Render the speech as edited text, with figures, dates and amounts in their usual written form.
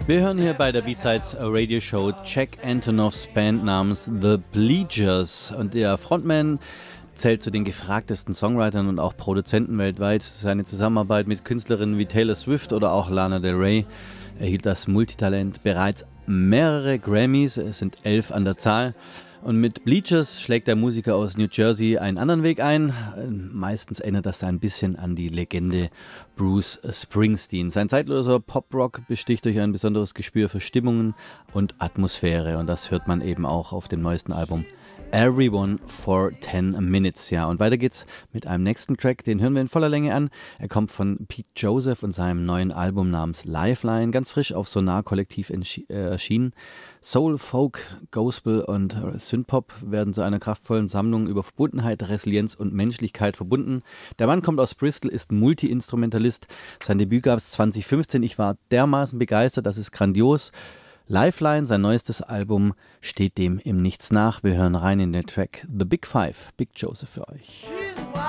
Wir hören hier bei der B-Sides Radio Show Jack Antonoffs Band namens The Bleachers. Und der Frontman zählt zu den gefragtesten Songwritern und auch Produzenten weltweit. Seine Zusammenarbeit mit Künstlerinnen wie Taylor Swift oder auch Lana Del Rey erhielt das Multitalent bereits mehrere Grammys, es sind 11 an der Zahl. Und mit Bleachers schlägt der Musiker aus New Jersey einen anderen Weg ein. Meistens erinnert das ein bisschen an die Legende Bruce Springsteen. Sein zeitloser Pop-Rock besticht durch ein besonderes Gespür für Stimmungen und Atmosphäre. Und das hört man eben auch auf dem neuesten Album Everyone for 10 Minutes. Ja, und weiter geht's mit einem nächsten Track, den hören wir in voller Länge an. Er kommt von Pete Joseph und seinem neuen Album namens Lifeline, ganz frisch auf Sonar Kollektiv erschienen. Soul, Folk, Gospel und Synthpop werden zu einer kraftvollen Sammlung über Verbundenheit, Resilienz und Menschlichkeit verbunden. Der Mann kommt aus Bristol, ist Multi-Instrumentalist. Sein Debüt gab es 2015. Ich war dermaßen begeistert, das ist grandios. Lifeline, sein neuestes Album, steht dem im Nichts nach. Wir hören rein in den Track The Big Five, Big Joseph für euch.